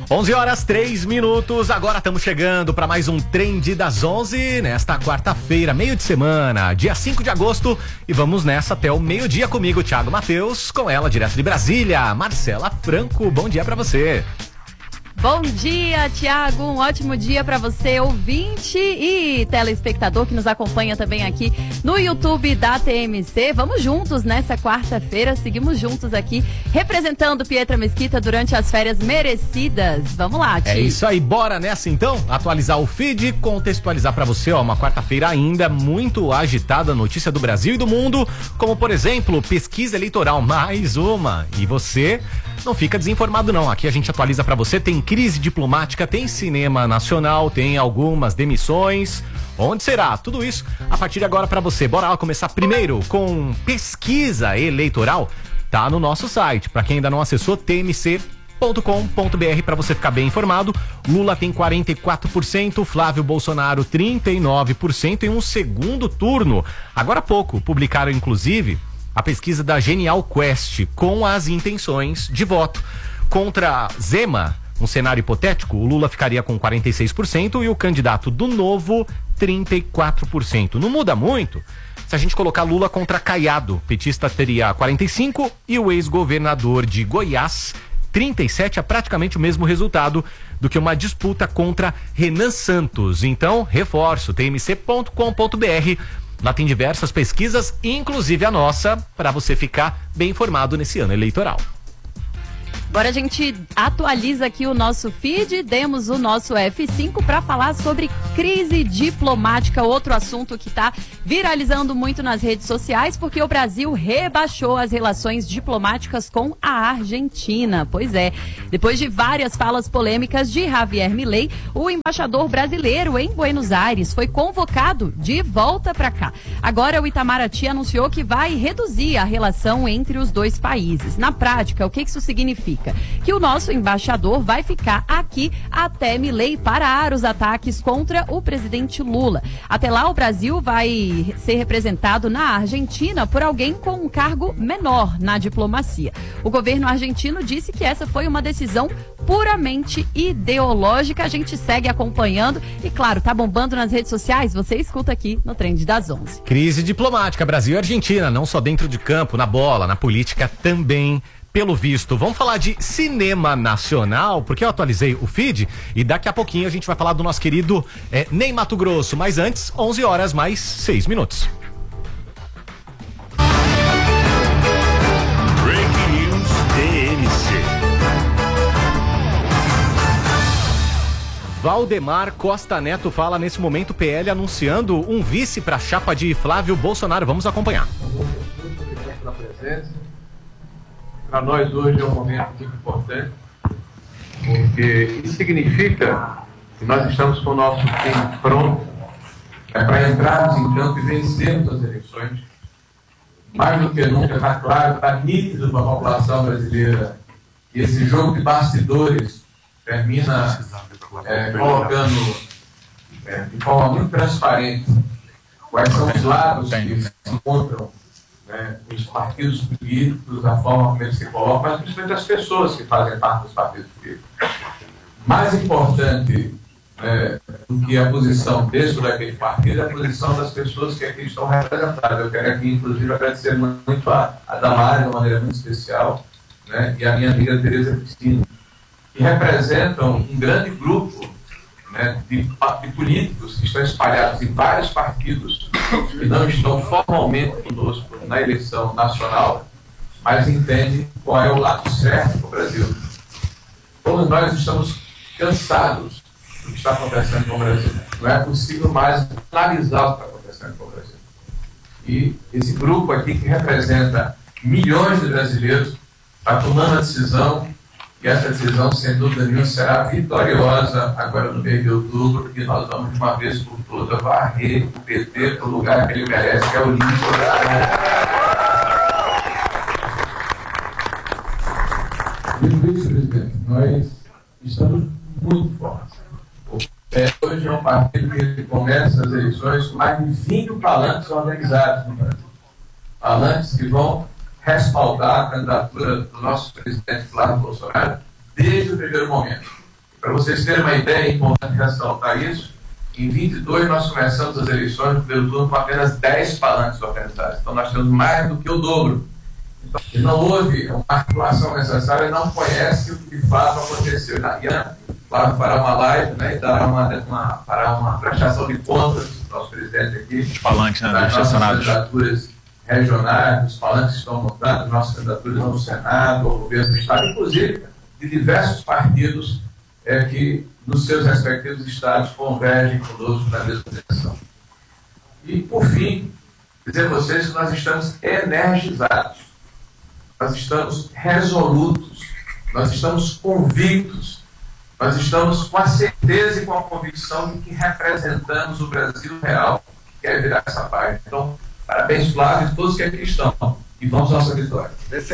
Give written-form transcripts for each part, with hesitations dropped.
11h03. Agora estamos chegando para mais um Trend das 11 nesta quarta-feira, meio de semana, dia 5 de agosto. E vamos nessa até o meio-dia comigo, Thiago Matheus, com ela direto de Brasília, Marcela Franco. Bom dia para você. Bom dia, Thiago, um ótimo dia para você, ouvinte e telespectador que nos acompanha também aqui no YouTube da TMC. Vamos juntos nessa quarta-feira, seguimos juntos aqui, representando Pietra Mesquita durante as férias merecidas. Vamos lá, Thi. É isso aí, bora nessa então, atualizar o feed, contextualizar para você, uma quarta-feira ainda muito agitada, notícia do Brasil e do mundo, como por exemplo, pesquisa eleitoral, mais uma, e você não fica desinformado não, aqui a gente atualiza para você, tem crise diplomática, tem cinema nacional, tem algumas demissões. Onde será? Tudo isso a partir de agora para você. Bora lá começar primeiro com pesquisa eleitoral. Tá no nosso site. Para quem ainda não acessou, tmc.com.br para você ficar bem informado. Lula tem 44%, Flávio Bolsonaro 39% em um segundo turno. Agora há pouco publicaram inclusive a pesquisa da Genial Quest com as intenções de voto. Contra Zema, um cenário hipotético, o Lula ficaria com 46% e o candidato do Novo 34%. Não muda muito. Se a gente colocar Lula contra Caiado, petista teria 45% e o ex-governador de Goiás 37%, é praticamente o mesmo resultado do que uma disputa contra Renan Santos. Então, reforço, tmc.com.br. Lá tem diversas pesquisas, inclusive a nossa, para você ficar bem informado nesse ano eleitoral. Agora a gente atualiza aqui o nosso feed, demos o nosso F5 para falar sobre crise diplomática, outro assunto que está viralizando muito nas redes sociais, porque o Brasil rebaixou as relações diplomáticas com a Argentina. Pois é, depois de várias falas polêmicas de Javier Milei, o embaixador brasileiro em Buenos Aires foi convocado de volta para cá. Agora o Itamaraty anunciou que vai reduzir a relação entre os dois países. Na prática, o que isso significa? Que o nosso embaixador vai ficar aqui até Milei parar os ataques contra o presidente Lula. Até lá, o Brasil vai ser representado na Argentina por alguém com um cargo menor na diplomacia. O governo argentino disse que essa foi uma decisão puramente ideológica. A gente segue acompanhando e, claro, tá bombando nas redes sociais. Você escuta aqui no Trend das 11. Crise diplomática, Brasil e Argentina, não só dentro de campo, na bola, na política também. Pelo visto, vamos falar de cinema nacional, porque eu atualizei o feed e daqui a pouquinho a gente vai falar do nosso querido Ney Matogrosso. Mas antes, 11h mais 6 minutos. Breaking News TMC. Valdemar Costa Neto fala nesse momento, PL anunciando um vice para a chapa de Flávio Bolsonaro. Vamos acompanhar. Obrigado pela presença. Para nós hoje é um momento muito importante, porque isso significa que nós estamos com o nosso time pronto para entrarmos em campo e vencermos as eleições. Mais do que nunca, está claro, está nítido para a população brasileira que esse jogo de bastidores termina colocando de forma muito transparente quais são os lados que se encontram, os partidos políticos, a forma como eles se colocam, mas principalmente as pessoas que fazem parte dos partidos políticos. Mais importante do que a posição desse ou daquele partido é a posição das pessoas que aqui estão representadas. Eu quero aqui, inclusive, agradecer muito a Damares, de uma maneira muito especial, e a minha amiga Tereza Cristina, que representam um grande grupo de políticos que estão espalhados em vários partidos que não estão formalmente conosco na eleição nacional, mas entendem qual é o lado certo para o Brasil. Todos nós estamos cansados do que está acontecendo com o Brasil. Não é possível mais analisar o que está acontecendo com o Brasil. E esse grupo aqui, que representa milhões de brasileiros, está tomando a decisão. E essa decisão, sem dúvida nenhuma, será vitoriosa agora no mês de outubro, e nós vamos, de uma vez por todas, varrer o PT para o lugar que ele merece, que é o limite. Vice-presidente, nós estamos muito fortes. Hoje é um partido que começa as eleições com mais de 20 palanques organizados no Brasil. Palanques que vão respaldar a candidatura do nosso presidente Flávio Bolsonaro desde o primeiro momento. Para vocês terem uma ideia, é importante ressaltar isso, em 22 nós começamos as eleições no primeiro turno com apenas 10 palanques organizados. Então nós temos mais do que o dobro. Então, não houve uma articulação necessária, não conhece o que de fato aconteceu. Claro, fará uma live, né, e fará uma prestação de contas, nosso presidente aqui, os palanques, né, das nossas candidaturas regionais, os palanques que estão montando, nossas candidaturas no Senado, ao governo do Estado, inclusive de diversos partidos que nos seus respectivos estados convergem conosco na mesma direção. E, por fim, dizer a vocês que nós estamos energizados, nós estamos resolutos, nós estamos convictos, nós estamos com a certeza e com a convicção de que representamos o Brasil real, que quer virar essa página. Então, parabéns, Flávio, e todos que aqui estão. E vamos à nossa vitória.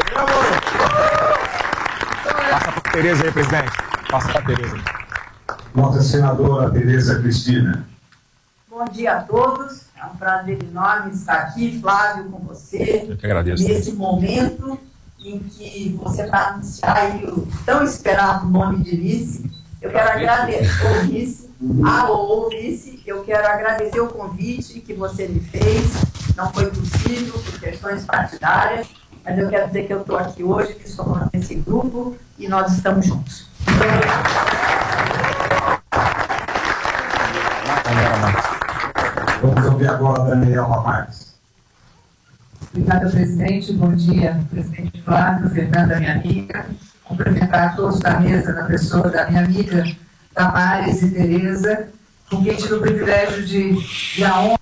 Passa para a Tereza aí, presidente. Passa para a Tereza. Nossa senadora Tereza Cristina. Bom dia a todos. É um prazer enorme estar aqui, Flávio, com você. Eu que agradeço. Nesse momento em que você vai anunciar aí o tão esperado nome de vice. Eu quero agradecer o vice, eu quero agradecer o convite que você me fez. Não foi possível por questões partidárias, mas eu quero dizer que eu estou aqui hoje, que estou nesse grupo e nós estamos juntos. Vamos ouvir agora a Daniela Marques. Obrigada, presidente. Bom dia, presidente Flávio, Fernanda, minha amiga. Cumprimentar todos da mesa, na pessoa da minha amiga Damares e Tereza, com quem tive o privilégio de a honra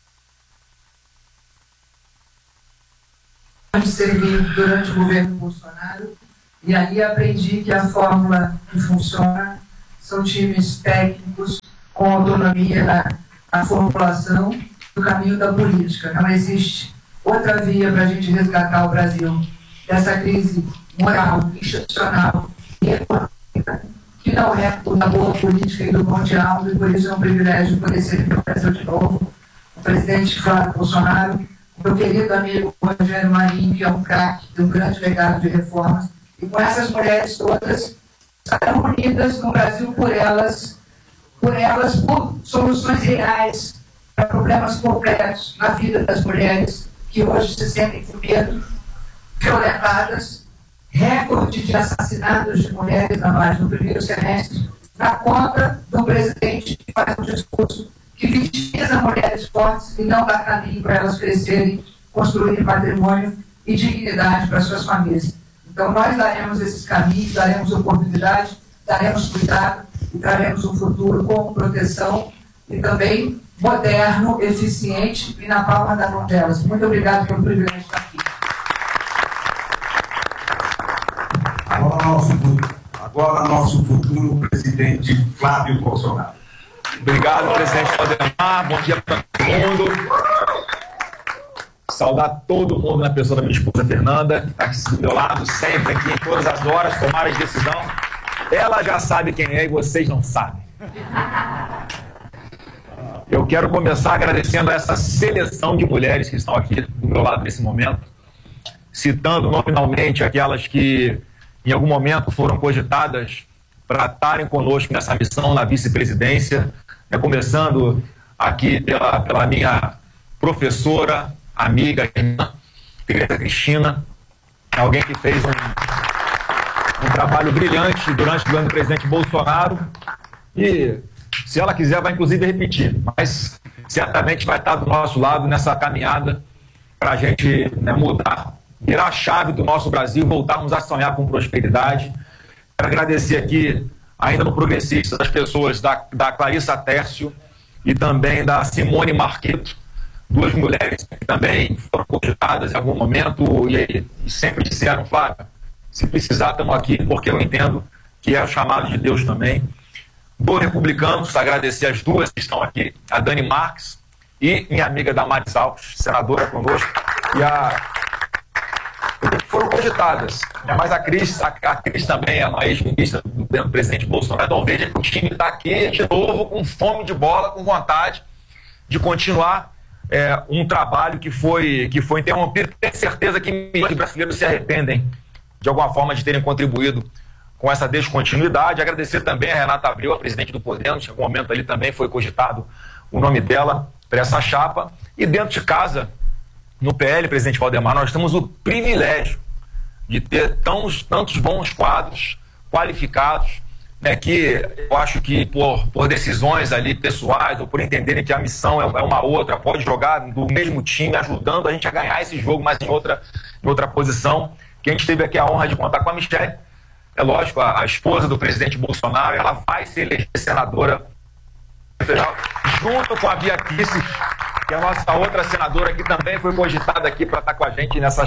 de servir durante o governo Bolsonaro. E aí aprendi que a fórmula que funciona são times técnicos com autonomia na formulação do caminho da política. Não existe outra via para a gente resgatar o Brasil dessa crise moral, institucional e econômica, que não é da boa política e do bom diálogo, e por isso é um privilégio poder servir o Brasil de novo. O presidente Flávio Bolsonaro, meu querido amigo Rogério Marinho, que é um craque, de um grande legado de reformas, e com essas mulheres todas, estarão unidas no Brasil por soluções reais para problemas complexos na vida das mulheres que hoje se sentem com medo, violentadas, recorde de assassinatos de mulheres no primeiro semestre, na conta do presidente que faz um discurso que vitimiza mulheres fortes e não dá caminho para elas crescerem, construírem patrimônio e dignidade para suas famílias. Então nós daremos esses caminhos, daremos oportunidade, daremos cuidado e traremos um futuro com proteção e também moderno, eficiente e na palma da mão delas. Muito obrigado pelo privilégio de estar aqui. Agora nosso futuro presidente Flávio Bolsonaro. Obrigado, presidente Valdemar. Bom dia para todo mundo. Saudar todo mundo na pessoa da minha esposa Fernanda, que está aqui do meu lado, sempre aqui, em todas as horas, tomar as decisão. Ela já sabe quem é e vocês não sabem. Eu quero começar agradecendo a essa seleção de mulheres que estão aqui do meu lado nesse momento, citando nominalmente aquelas que em algum momento foram cogitadas para estarem conosco nessa missão na vice-presidência, começando aqui pela minha professora, amiga, irmã, Tereza Cristina, alguém que fez um trabalho brilhante durante o governo do presidente Bolsonaro e, se ela quiser, vai inclusive repetir, mas certamente vai estar do nosso lado nessa caminhada para a gente mudar, virar a chave do nosso Brasil, voltarmos a sonhar com prosperidade. Quero agradecer aqui, ainda no Progressista, das pessoas da Clarissa Tércio e também da Simone Marqueto, duas mulheres que também foram cogitadas em algum momento e sempre disseram, Flávio, se precisar, estamos aqui, porque eu entendo que é o chamado de Deus também. Do Republicanos, agradecer as duas que estão aqui, a Dani Marques e minha amiga Damares Alves, senadora conosco, foram cogitadas. Mas a Cris também é uma ex-ministra do presidente Bolsonaro. Então veja que o time está aqui de novo com fome de bola, com vontade de continuar um trabalho que foi interrompido. Tenho certeza que milhões de brasileiros se arrependem de alguma forma de terem contribuído com essa descontinuidade. Agradecer também a Renata Abreu, a presidente do Podemos, que em algum momento ali também foi cogitado o nome dela para essa chapa. E dentro de casa, no PL, presidente Valdemar, nós temos o privilégio de ter tantos bons quadros qualificados, né, que eu acho que por decisões ali pessoais ou por entenderem que a missão é uma outra, pode jogar do mesmo time, ajudando a gente a ganhar esse jogo, mas em outra posição. Que a gente teve aqui a honra de contar com a Michelle. É lógico, a esposa do presidente Bolsonaro, ela vai se eleger senadora federal, junto com a Bia Kicis, que é a nossa outra senadora, que também foi cogitada aqui para estar com a gente nessa...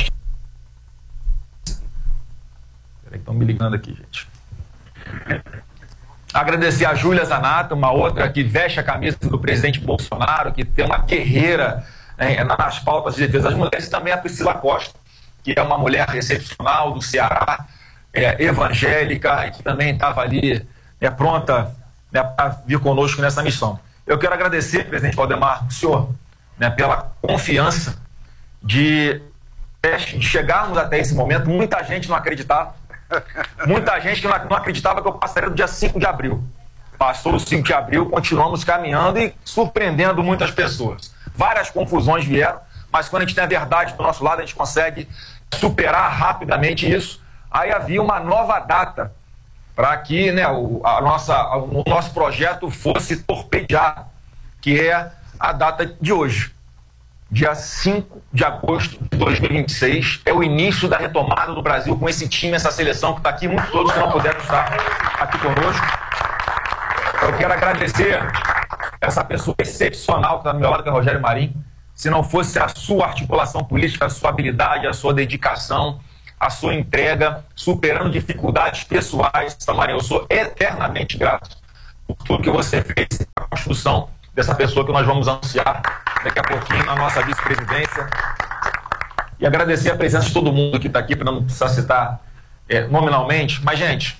Peraí, estão me ligando aqui, gente. Agradecer a Júlia Zanata, uma outra que veste a camisa do presidente Bolsonaro, que tem uma guerreira nas pautas de defesa das mulheres, e também a Priscila Costa, que é uma mulher excepcional do Ceará, evangélica, e que também estava ali pronta para vir conosco nessa missão. Eu quero agradecer, presidente Valdemar, o senhor, pela confiança de chegarmos até esse momento. Muita gente não acreditava. Muita gente que não acreditava que eu passaria do dia 5 de abril. Passou o 5 de abril, continuamos caminhando e surpreendendo muitas pessoas. Várias confusões vieram, mas quando a gente tem a verdade do nosso lado, a gente consegue superar rapidamente isso. Aí havia uma nova data para que o nosso projeto fosse torpedeado, que é a data de hoje. Dia 5 de agosto de 2026 é o início da retomada do Brasil com esse time, essa seleção que está aqui, muitos todos que não puderam estar aqui conosco. Eu quero agradecer essa pessoa excepcional que está do meu lado, que é o Rogério Marinho. Se não fosse a sua articulação política, a sua habilidade, a sua dedicação, a sua entrega, superando dificuldades pessoais, Marinho, eu sou eternamente grato por tudo que você fez na construção dessa pessoa que nós vamos anunciar daqui a pouquinho na nossa vice-presidência. E agradecer a presença de todo mundo que está aqui, para não precisar citar nominalmente. Mas, gente,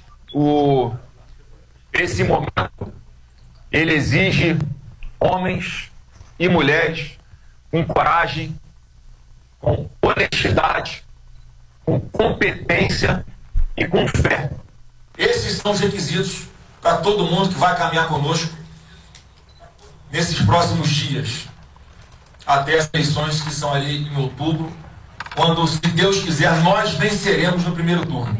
esse momento, ele exige homens e mulheres com coragem, com honestidade, com competência e com fé. Esses são os requisitos para todo mundo que vai caminhar conosco nesses próximos dias, até as eleições que são ali em outubro, quando, se Deus quiser, nós venceremos no primeiro turno.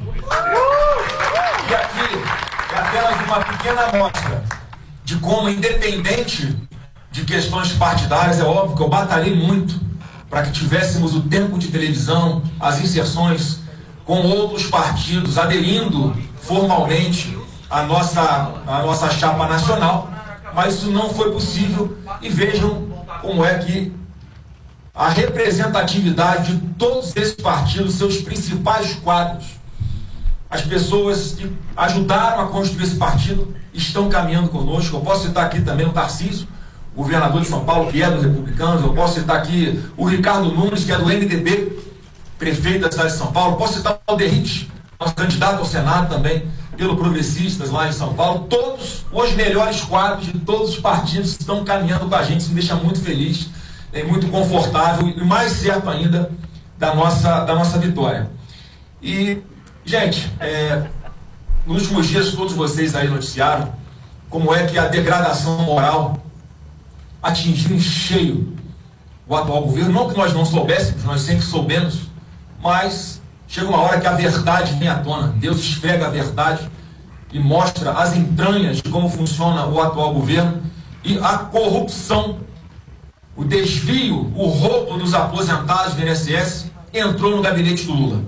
E aqui é apenas uma pequena amostra de como, independente de questões partidárias, é óbvio que eu batalhei muito para que tivéssemos o tempo de televisão, as inserções com outros partidos, aderindo formalmente à nossa chapa nacional, mas isso não foi possível. E vejam como é que a representatividade de todos esses partidos, seus principais quadros, as pessoas que ajudaram a construir esse partido, estão caminhando conosco. Eu posso citar aqui também o Tarcísio, governador de São Paulo, que é dos republicanos. Eu posso citar aqui o Ricardo Nunes, que é do MDB, prefeito da cidade de São Paulo. Posso citar o Derrite, nosso candidato ao Senado também, pelo Progressistas lá em São Paulo. Todos os melhores quadros de todos os partidos estão caminhando com a gente. Isso me deixa muito feliz, muito confortável e mais certo ainda da nossa vitória. E, gente, nos últimos dias todos vocês aí noticiaram como é que a degradação moral atingiu em cheio o atual governo. Não que nós não soubéssemos, nós sempre soubemos, mas chega uma hora que a verdade vem à tona. Deus esfrega a verdade e mostra as entranhas de como funciona o atual governo e a corrupção, o desvio, o roubo dos aposentados do INSS entrou no gabinete do Lula.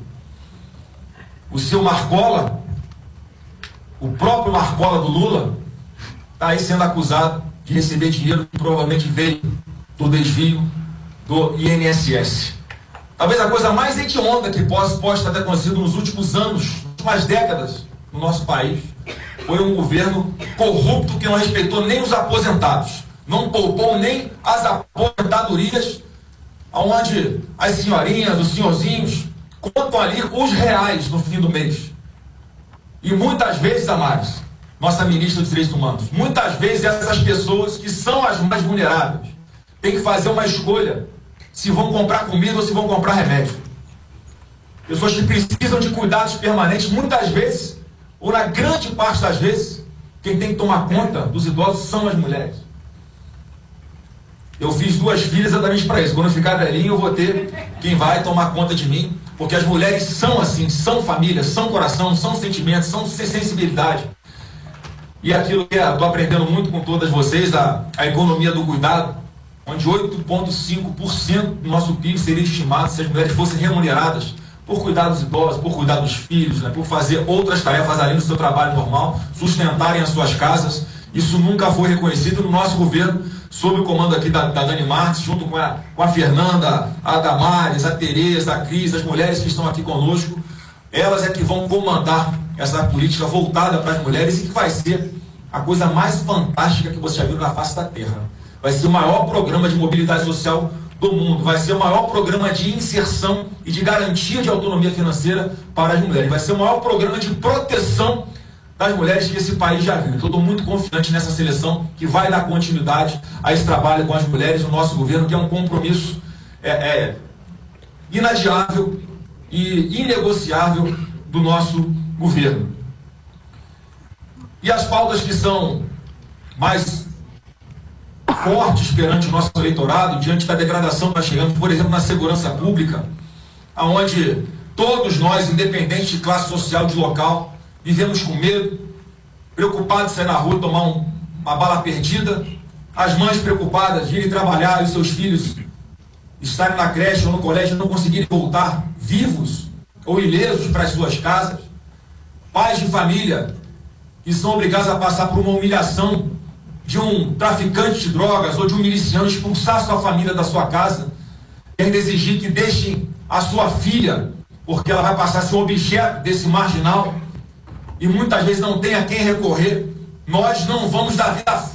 O seu Marcola, o próprio Marcola do Lula, está aí sendo acusado de receber dinheiro que provavelmente veio do desvio do INSS. Talvez a coisa mais hedionda que possa ter acontecido nos últimos anos, nas últimas décadas no nosso país, foi um governo corrupto que não respeitou nem os aposentados, não poupou nem as aposentadorias, onde as senhorinhas, os senhorzinhos contam ali os reais no fim do mês. E muitas vezes, Damares, nossa ministra dos Direitos Humanos, muitas vezes essas pessoas que são as mais vulneráveis têm que fazer uma escolha se vão comprar comida ou se vão comprar remédio. Pessoas que precisam de cuidados permanentes, muitas vezes ou na grande parte das vezes, quem tem que tomar conta dos idosos são as mulheres. Eu fiz 2 filhas exatamente para isso. Quando eu ficar velhinho, eu vou ter quem vai tomar conta de mim, porque as mulheres são assim, são família, são coração, são sentimentos, são sensibilidade. E aquilo que eu estou aprendendo muito com todas vocês, a economia do cuidado, onde 8,5% do nosso PIB seria estimado se as mulheres fossem remuneradas por cuidar dos idosos, por cuidar dos filhos, né, por fazer outras tarefas além do seu trabalho normal, sustentarem as suas casas. Isso nunca foi reconhecido no nosso governo, sob o comando aqui da Dani Marques, junto com a Fernanda, a Damares, a Tereza, a Cris, as mulheres que estão aqui conosco. Elas é que vão comandar essa política voltada para as mulheres e que vai ser a coisa mais fantástica que você já viu na face da Terra. Vai ser o maior programa de mobilidade social do mundo, vai ser o maior programa de inserção e de garantia de autonomia financeira para as mulheres, vai ser o maior programa de proteção das mulheres que esse país já viu. Então, estou muito confiante nessa seleção que vai dar continuidade a esse trabalho com as mulheres no nosso governo, que é um compromisso inadiável e inegociável do nosso governo. E as pautas que são mais fortes perante o nosso eleitorado, diante da degradação que nós chegamos, por exemplo, na segurança pública, onde todos nós, independente de classe social, de local, vivemos com medo, preocupados de sair na rua e tomar uma bala perdida, as mães preocupadas de irem trabalhar e os seus filhos estarem na creche ou no colégio e não conseguirem voltar vivos ou ilesos para as suas casas, pais de família que são obrigados a passar por uma humilhação de um traficante de drogas ou de um miliciano expulsar sua família da sua casa e ainda exigir que deixem a sua filha, porque ela vai passar a ser um objeto desse marginal e muitas vezes não tem a quem recorrer. Nós não vamos dar vida